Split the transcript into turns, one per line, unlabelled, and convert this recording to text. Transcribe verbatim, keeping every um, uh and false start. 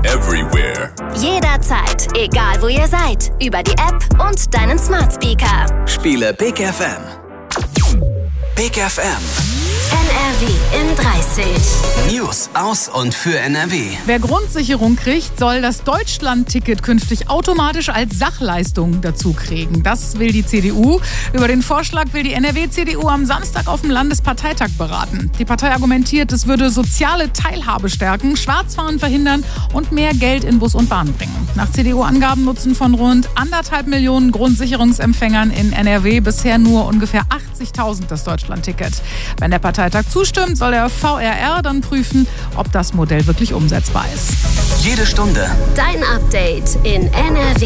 everywhere.
Jederzeit, egal wo ihr seid. Über die App und deinen Smart Speaker.
Spiele Big F M. Big F M.
N R W in dreißig.
News aus und für N R W.
Wer Grundsicherung kriegt, soll das Deutschland-Ticket künftig automatisch als Sachleistung dazu kriegen. Das will die C D U. Über den Vorschlag will die N R W-C D U am Samstag auf dem Landesparteitag beraten. Die Partei argumentiert, es würde soziale Teilhabe stärken, Schwarzfahren verhindern und mehr Geld in Bus und Bahn bringen. Nach C D U-Angaben nutzen von rund anderthalb Millionen Grundsicherungsempfängern in N R W bisher nur ungefähr achtzigtausend das Deutschland-Ticket. Wenn der Parteitag zustimmt, soll der V R R dann prüfen, ob das Modell wirklich umsetzbar ist.
Jede Stunde
Dein Update in N R W.